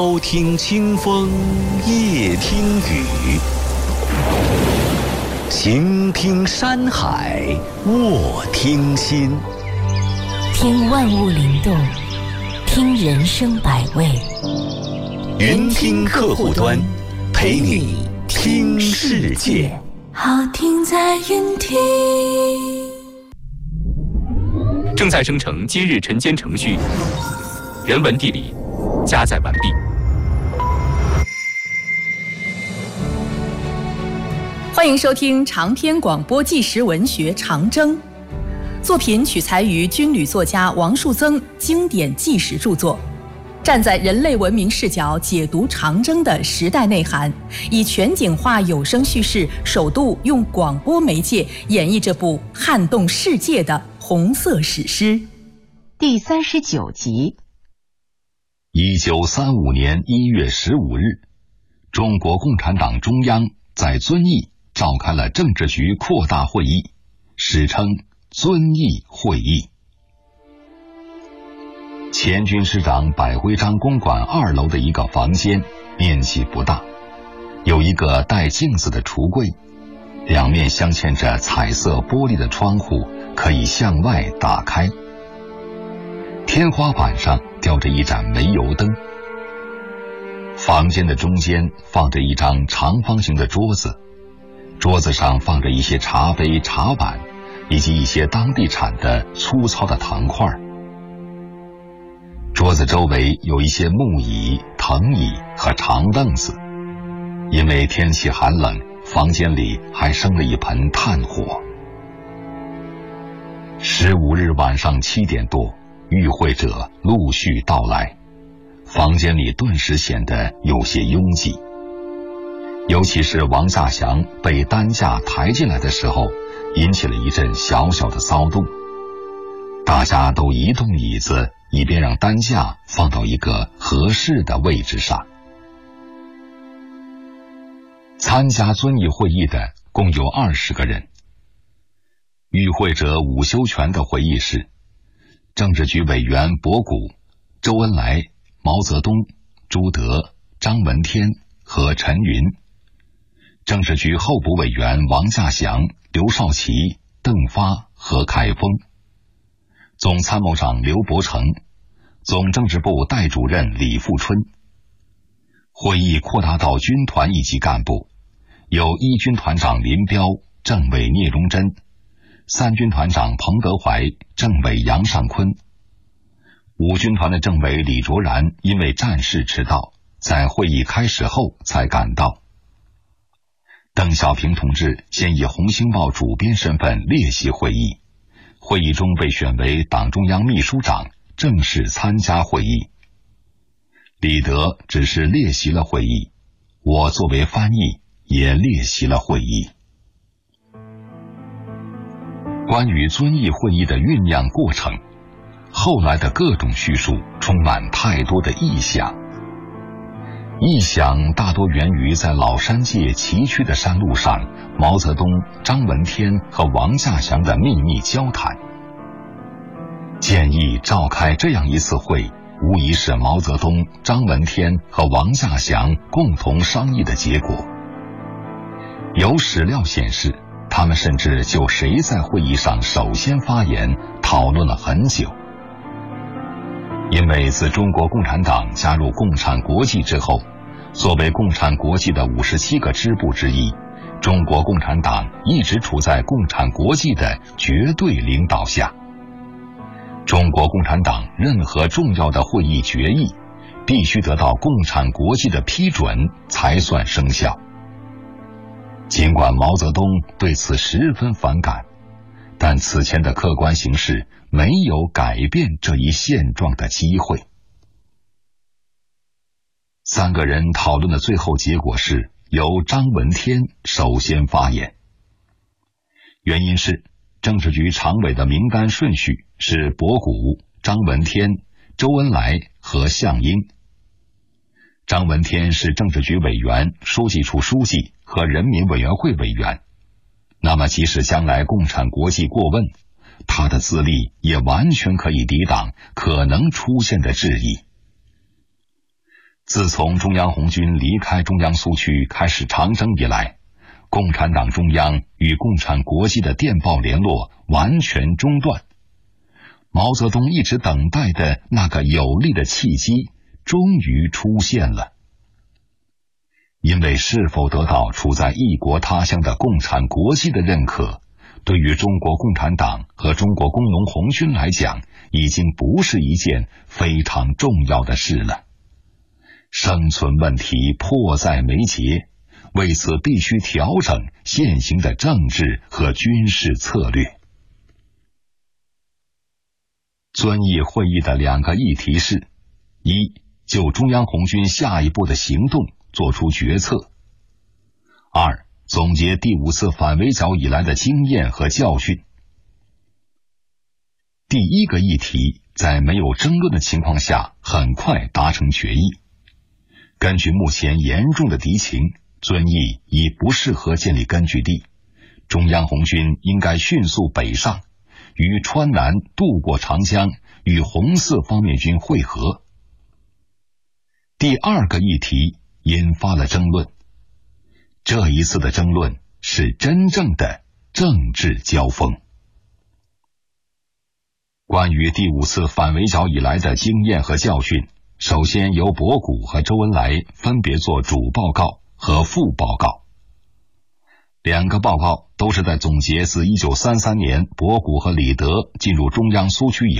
朝听清风，夜听雨，行听山海，卧听心。 听万物灵动，听人生百味。 云听客户端，陪你听世界。 好听在云听。 正在生成今日晨间程序，人文地理加载完毕。 欢迎收听长篇广播纪实文学《长征》，作品取材于军旅作家王树增经典纪实著作，站在人类文明视角解读长征的时代内涵，以全景化有声叙事，首度用广播媒介演绎这部撼动世界的红色史诗。 第39集。 1935年1月15日，中国共产党中央在遵义召开了政治局扩大会议，史称遵义会议。前军师长百徽章公馆2楼的一个房间，面积不大，有一个带镜子的橱柜，两面镶嵌着彩色玻璃的窗户可以向外打开。天花板上吊着一盏煤油灯。房间的中间放着一张长方形的桌子，桌子上放着一些茶杯、茶碗，以及一些当地产的粗糙的糖块。桌子周围有一些木椅、藤椅和长凳子。因为天气寒冷，房间里还生了一盆炭火。15日晚上7点多，与会者陆续到来，房间里顿时显得有些拥挤。尤其是王稼祥被担架抬进来的时候，引起了一阵小小的骚动。大家都移动椅子，以便让担架放到一个合适的位置上。参加遵义会议的共有20个人。与会者伍修权的回忆是，政治局委员博古、周恩来、毛泽东、朱德、张闻天和陈云，政治局候补委员王稼祥、刘少奇、邓发和开封，总参谋长刘伯承，总政治部代主任李富春。会议扩大到军团一级干部，有1军团长林彪、政委聂荣臻，3军团长彭德怀、政委杨尚昆。5军团的政委李卓然因为战事迟到，在会议开始后才赶到。邓小平同志先以《红星报》主编身份列席会议，会议中被选为党中央秘书长，正式参加会议。李德只是列席了会议，我作为翻译也列席了会议。关于遵义会议的酝酿过程，后来的各种叙述充满太多的臆想。臆想大多源于在老山界崎岖的山路上，毛泽东、张闻天和王稼祥的秘密交谈。建议召开这样一次会，无疑是毛泽东、张闻天和王稼祥共同商议的结果。有史料显示，他们甚至就谁在会议上首先发言讨论了很久。因为自中国共产党加入共产国际之后，作为共产国际的57个支部之一，中国共产党一直处在共产国际的绝对领导下。中国共产党任何重要的会议决议，必须得到共产国际的批准才算生效。尽管毛泽东对此十分反感，但此前的客观形势没有改变这一现状的机会。3个人讨论的最后结果是由张闻天首先发言。原因是政治局常委的名单顺序是博古、张闻天、周恩来和项英。张闻天是政治局委员、书记处书记和人民委员会委员，那么即使将来共产国际过问，他的资历也完全可以抵挡可能出现的质疑。 自从中央红军离开中央苏区开始长征以来，共产党中央与共产国际的电报联络完全中断。毛泽东一直等待的那个有利的契机终于出现了。因为是否得到处在异国他乡的共产国际的认可，对于中国共产党和中国工农红军来讲，已经不是一件非常重要的事了。生存问题迫在眉睫，为此必须调整现行的政治和军事策略。遵义会议的2个议题是：一、就中央红军下一步的行动作出决策；二、总结第5次反围剿以来的经验和教训。第1个议题在没有争论的情况下很快达成决议。根据目前严重的敌情，遵义已不适合建立根据地，中央红军应该迅速北上，于川南渡过长江，与红四方面军会合。第2个议题引发了争论，这一次的争论是真正的政治交锋。关于第5次反围剿以来的经验和教训，首先由博古和周恩来分别做主报告和副报告。2个报告都是在总结自1933年博古和李德进入中央苏区以